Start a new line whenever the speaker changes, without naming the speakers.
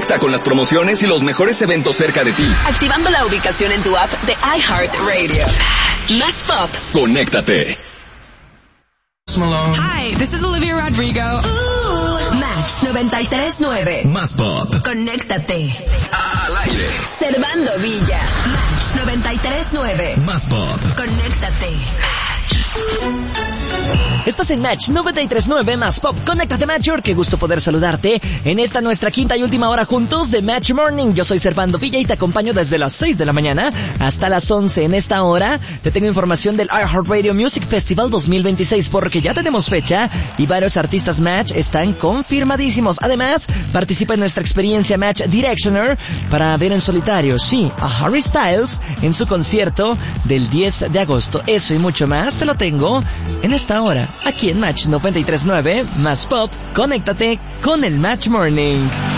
Conecta con las promociones y los mejores eventos cerca de ti.
Activando la ubicación en tu app de iHeartRadio. Más Pop.
Conéctate.
Hi, this is Olivia Rodrigo.
Match 93.9.
Más Pop.
Conéctate.
Al aire.
Servando Villa. Match 93.9.
Más Pop.
Conéctate.
Estás en Match 93.9 Más Pop. Conéctate, Matcher. Qué gusto poder saludarte en esta nuestra quinta y última hora juntos de Match Morning. Yo soy Servando Villa y te acompaño desde las 6 de la mañana hasta las 11. En esta hora te tengo información del iHeartRadio Music Festival 2026 porque ya tenemos fecha y varios artistas Match están confirmadísimos. Además, participa en nuestra experiencia Match Directioner para ver en solitario, sí, a Harry Styles en su concierto del 10 de agosto. Eso y mucho más te lo tengo en esta hora, aquí en Match 93.9 Más Pop. Conéctate con el Match Morning.